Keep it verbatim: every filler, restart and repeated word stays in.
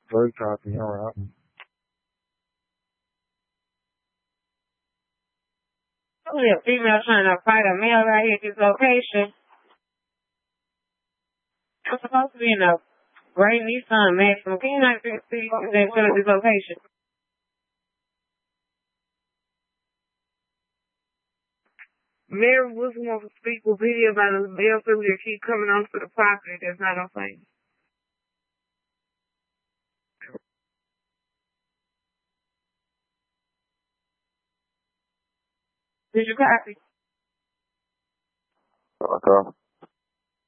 Straight copy, all right. Only a female trying to fight a male right here at this location. I'm supposed to be in a gray Nissan Maxima. Can you not see that at this location? Mary Wilson wants to speak with video about a male familiar keep coming onto the property that's not on site. Did you copy? Okay.